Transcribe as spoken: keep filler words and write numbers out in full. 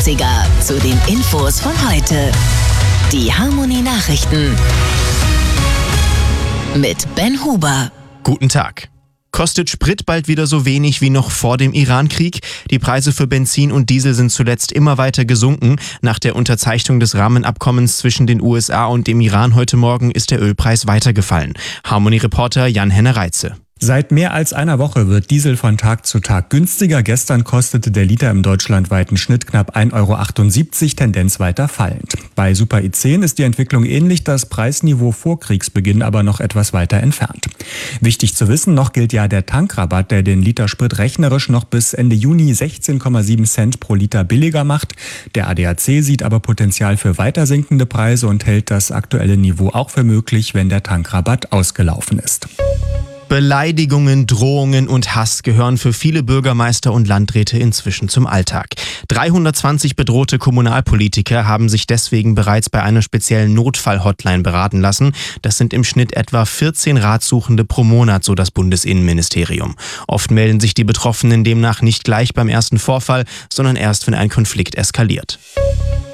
dreißiger zu den Infos von heute. Die Harmony Nachrichten mit Ben Huber. Guten Tag. Kostet Sprit bald wieder so wenig wie noch vor dem Iran-Krieg? Die Preise für Benzin und Diesel sind zuletzt immer weiter gesunken. Nach der Unterzeichnung des Rahmenabkommens zwischen den U S A und dem Iran heute Morgen ist der Ölpreis weitergefallen. Harmony-Reporter Jan-Henner Reitze. Seit mehr als einer Woche wird Diesel von Tag zu Tag günstiger. Gestern kostete der Liter im deutschlandweiten Schnitt knapp ein Euro achtundsiebzig, Tendenz weiter fallend. Bei Super I zehn ist die Entwicklung ähnlich, das Preisniveau vor Kriegsbeginn aber noch etwas weiter entfernt. Wichtig zu wissen, noch gilt ja der Tankrabatt, der den Liter Sprit rechnerisch noch bis Ende Juni sechzehn Komma sieben Cent pro Liter billiger macht. Der A D A C sieht aber Potenzial für weiter sinkende Preise und hält das aktuelle Niveau auch für möglich, wenn der Tankrabatt ausgelaufen ist. Beleidigungen, Drohungen und Hass gehören für viele Bürgermeister und Landräte inzwischen zum Alltag. dreihundertzwanzig bedrohte Kommunalpolitiker haben sich deswegen bereits bei einer speziellen Notfall-Hotline beraten lassen. Das sind im Schnitt etwa vierzehn Ratsuchende pro Monat, so das Bundesinnenministerium. Oft melden sich die Betroffenen demnach nicht gleich beim ersten Vorfall, sondern erst, wenn ein Konflikt eskaliert.